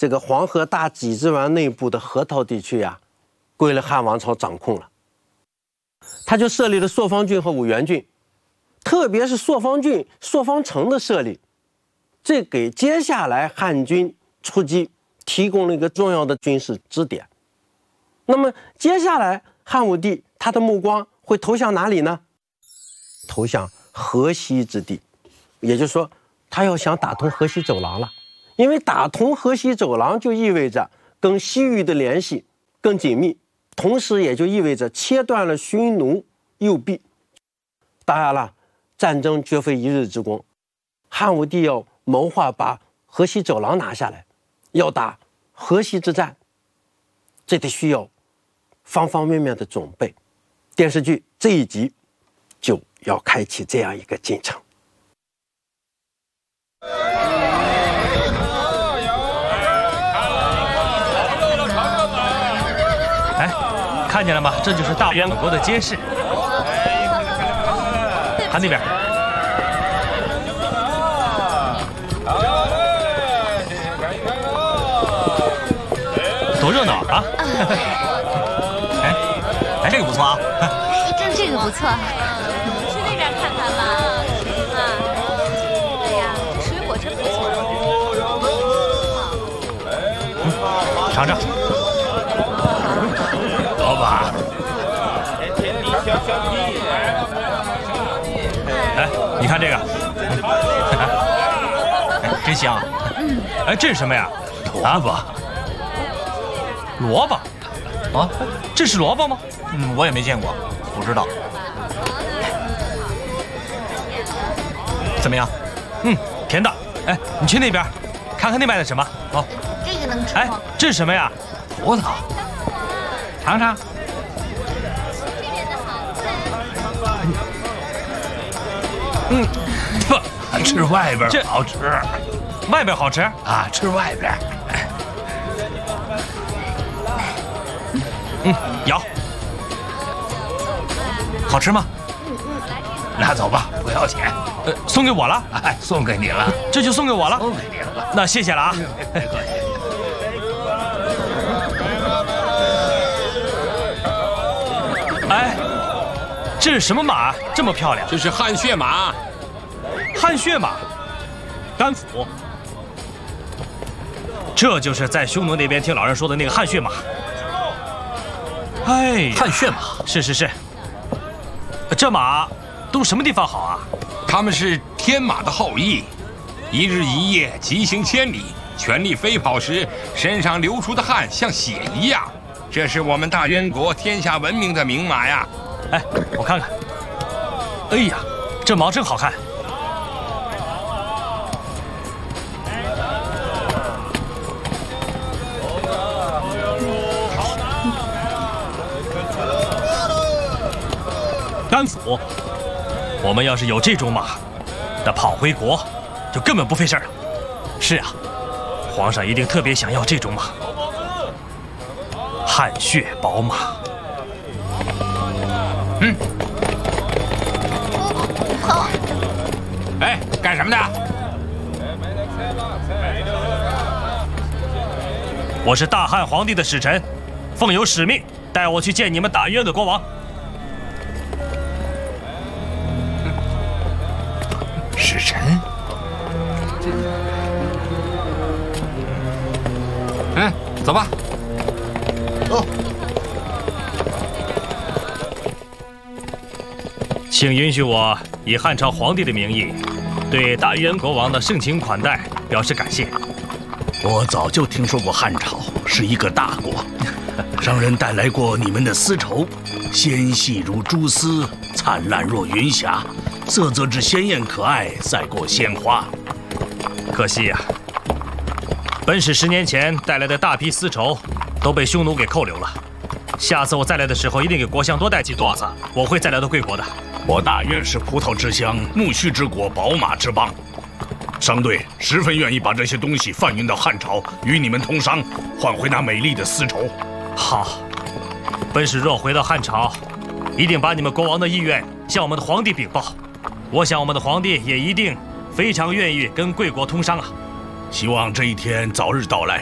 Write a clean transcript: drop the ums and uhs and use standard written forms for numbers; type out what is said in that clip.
这个黄河大济之湾内部的河套地区呀，归了汉王朝掌控了。他就设立了朔方郡和五原郡，特别是朔方郡、朔方城的设立，这给接下来汉军出击提供了一个重要的军事支点。那么接下来汉武帝他的目光会投向哪里呢？投向河西之地，也就是说，他要想打通河西走廊了。因为打通河西走廊就意味着跟西域的联系更紧密，同时也就意味着切断了匈奴右臂。当然了，战争绝非一日之功，汉武帝要谋划把河西走廊拿下来，要打河西之战，这得需要方方面面的准备。电视剧这一集就要开启这样一个进程。 看见了吗？这就是大元国的街市。看那边，多热闹啊！哎，这个不错啊！ 这个不错，去那边看看吧。对呀，这水果真不错。 尝尝。老板，哎，你看这个，真香。哎，这是什么呀？萝卜。萝卜？啊，这是萝卜吗？我也没见过，不知道。怎么样？甜的。哎，你去那边，看看那卖的什么。哦， 这个能吃吗？ 哎，这是什么呀？葡萄。尝尝。不，吃外边好吃。外边好吃啊？吃外边。咬。好吃吗？拿走吧，不要钱。送给我了？哎，送给你了。这就送给我了？送给你了。那谢谢了啊。别客气。哎，这是什么马？这么漂亮？ 这是汗血马。 汗血马，甘府。这就是在匈奴那边听老人说的那个汗血马。哎，汗血马，是。这马都什么地方好啊？ 他们是天马的后裔，一日一夜疾行千里，全力飞跑时身上流出的汗像血一样。这是我们大渊国天下闻名的名马呀！ 哎，我看看。哎呀，这毛真好看。甘府，我们要是有这种马，那跑回国就根本不费事儿了。是啊，皇上一定特别想要这种马。汗血宝马。 好。 哎，干什么的？ 我是大汉皇帝的使臣，奉有使命，带我去见你们大渊的国王。 使臣？走吧。 请允许我以汉朝皇帝的名义，对大渊国王的盛情款待表示感谢。 我早就听说过汉朝是一个大国，商人带来过你们的丝绸，纤细如蛛丝，灿烂若云霞，色泽之鲜艳可爱，赛过鲜花。 可惜呀，本使10年前带来的大批丝绸都被匈奴给扣留了。下次我再来的时候，一定给国相多带几朵子。我会再来到贵国的。 我大渊是葡萄之乡，苜蓿之国，宝马之邦。商队十分愿意把这些东西贩运到汉朝，与你们通商，换回那美丽的丝绸。 好，本使若回到汉朝，一定把你们国王的意愿向我们的皇帝禀报。我想我们的皇帝也一定非常愿意跟贵国通商啊。 希望这一天早日到来。